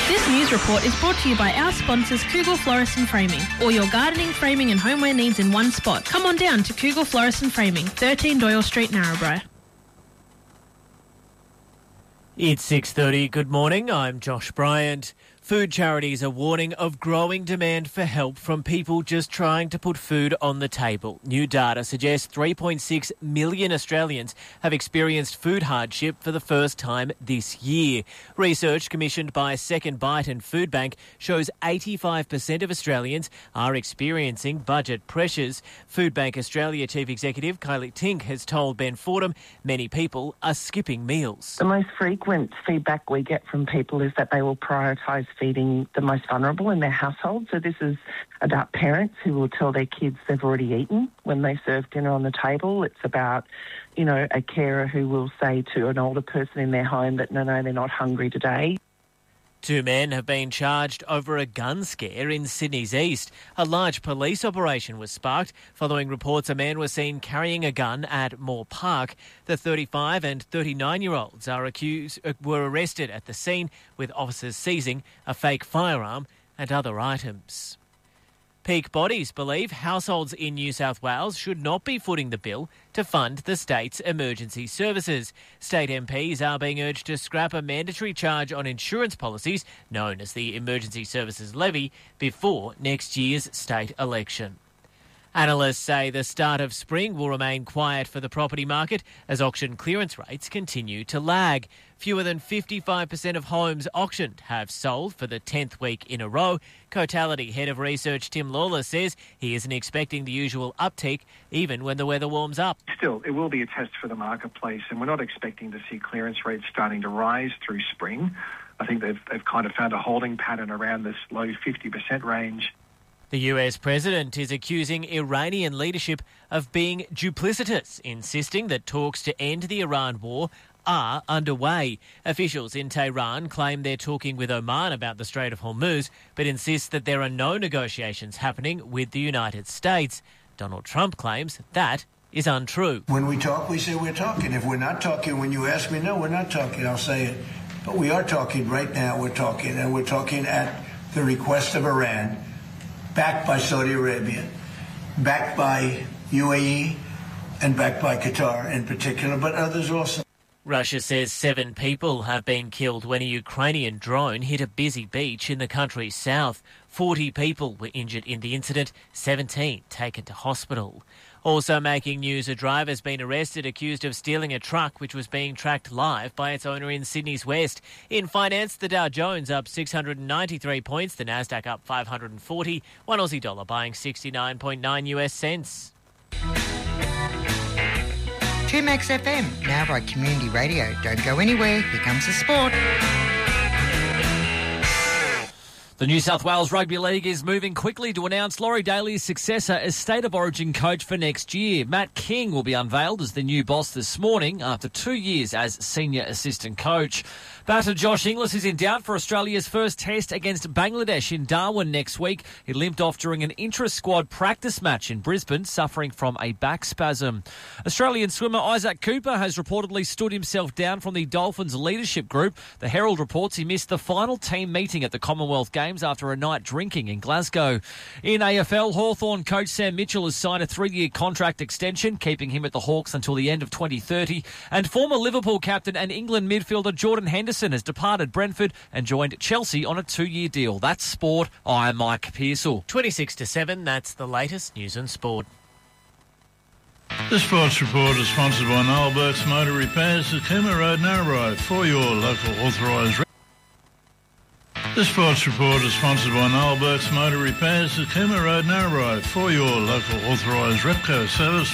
This news report is brought to you by our sponsors Kugel Florist and Framing. All your gardening, framing and homeware needs in one spot. Come on down to Kugel Florist and Framing, 13 Doyle Street, Narrabri. It's 6:30. Good morning. I'm Josh Bryant. Food charities are warning of growing demand for help from people just trying to put food on the table. New data suggests 3.6 million Australians have experienced food hardship for the first time this year. Research commissioned by Second Bite and Food Bank shows 85% of Australians are experiencing budget pressures. Food Bank Australia Chief Executive Kylie Tink has told Ben Fordham many people are skipping meals. The most frequent feedback we get from people is that they will prioritise feeding the most vulnerable in their household. So this is about parents who will tell their kids they've already eaten when they serve dinner on the table. It's about, a carer who will say to an older person in their home that, no, they're not hungry today. 2 men have been charged over a gun scare in Sydney's east. A large police operation was sparked following reports a man was seen carrying a gun at Moore Park. The 35 and 39-year-olds were arrested at the scene, with officers seizing a fake firearm and other items. Peak Bodies believe households in New South Wales should not be footing the bill to fund the state's emergency services. State MPs are being urged to scrap a mandatory charge on insurance policies, known as the Emergency Services Levy, before next year's state election. Analysts say the start of spring will remain quiet for the property market as auction clearance rates continue to lag. Fewer than 55% of homes auctioned have sold for the 10th week in a row. Cotality Head of Research Tim Lawler says he isn't expecting the usual uptick even when the weather warms up. Still, it will be a test for the marketplace, and we're not expecting to see clearance rates starting to rise through spring. I think they've kind of found a holding pattern around this low 50% range. The US president is accusing Iranian leadership of being duplicitous, insisting that talks to end the Iran war are underway. Officials in Tehran claim they're talking with Oman about the Strait of Hormuz, but insist that there are no negotiations happening with the United States. Donald Trump claims that is untrue. When we talk, we say we're talking. If we're not talking, when you ask me, no, we're not talking, I'll say it. But we are talking right now. We're talking, and we're talking at the request of Iran, backed by Saudi Arabia, backed by UAE, and backed by Qatar in particular, but others also. Russia says 7 people have been killed when a Ukrainian drone hit a busy beach in the country's south. 40 people were injured in the incident, 17 taken to hospital. Also making news, a driver's been arrested accused of stealing a truck which was being tracked live by its owner in Sydney's west. In finance, the Dow Jones up 693 points, the Nasdaq up 540, one Aussie dollar buying 69.9 US cents. 2Max FM, Narrabri Community Radio. Don't go anywhere, here comes the sport. The New South Wales Rugby League is moving quickly to announce Laurie Daly's successor as State of Origin coach for next year. Matt King will be unveiled as the new boss this morning after 2 years as senior assistant coach. Batter Josh Inglis is in doubt for Australia's first test against Bangladesh in Darwin next week. He limped off during an intra-squad practice match in Brisbane, suffering from a back spasm. Australian swimmer Isaac Cooper has reportedly stood himself down from the Dolphins leadership group. The Herald reports he missed the final team meeting at the Commonwealth Games after a night drinking in Glasgow. In AFL, Hawthorn coach Sam Mitchell has signed a 3-year contract extension, keeping him at the Hawks until the end of 2030. And former Liverpool captain and England midfielder Jordan Henderson has departed Brentford and joined Chelsea on a 2-year deal. That's sport. I'm Mike Pearsall. 26 to 7, that's the latest news and sport. The Sports Report is sponsored by Noel Burke's Motor Repairs at Cooma Road, Narrabri, for your local authorised. The Sports Report is sponsored by Noel Burke's Motor Repairs at Cooma Road, Narrabri, for your local authorised Repco service.